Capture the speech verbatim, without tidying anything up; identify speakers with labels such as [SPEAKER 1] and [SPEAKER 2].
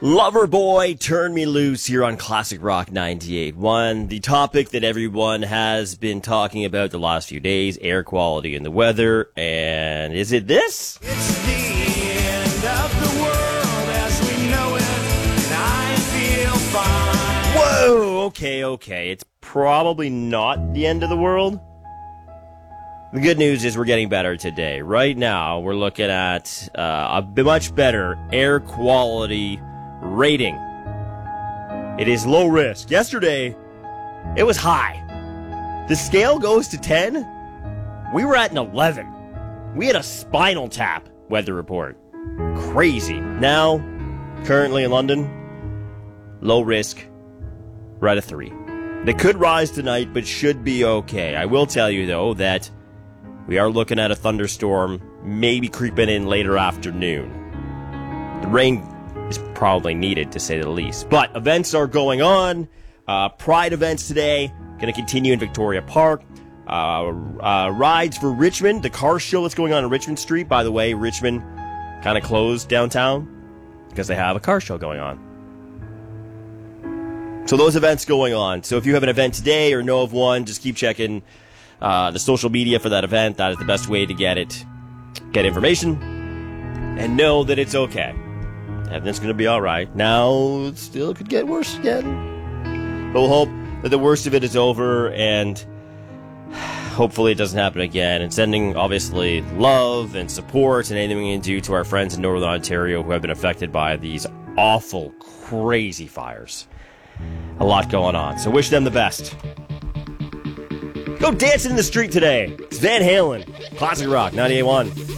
[SPEAKER 1] Loverboy, Turn Me Loose here on Classic Rock ninety-eight point one. The topic that everyone has been talking about the last few days, air quality and the weather. And is it this?
[SPEAKER 2] It's the end of the world as we know it, and I feel fine.
[SPEAKER 1] Whoa, okay, okay. It's probably not the end of the world. The good news is we're getting better today. Right now, we're looking at uh, a much better air quality rating. It is low risk. Yesterday, it was high. The scale goes to ten. We were at an eleven. We had a spinal tap weather report. Crazy. Now, currently in London, low risk, we're at a three. They could rise tonight, but should be okay. I will tell you, though, that we are looking at a thunderstorm maybe creeping in later afternoon. The rain is probably needed, to say the least. But events are going on. Uh, Pride events today. Going to continue in Victoria Park. Uh, uh, rides for Richmond. The car show that's going on in Richmond Street. By the way, Richmond kind of closed downtown because they have a car show going on. So those events going on. So if you have an event today or know of one, just keep checking uh, the social media for that event. That is the best way to get it, get information, and know that it's okay. Everything's going to be all right. Now, it still could get worse again. But we'll hope that the worst of it is over, and hopefully it doesn't happen again. And sending, obviously, love and support and anything we can do to our friends in Northern Ontario who have been affected by these awful, crazy fires. A lot going on. So wish them the best. Go dancing in the street today. It's Van Halen. Classic Rock ninety-eight point one.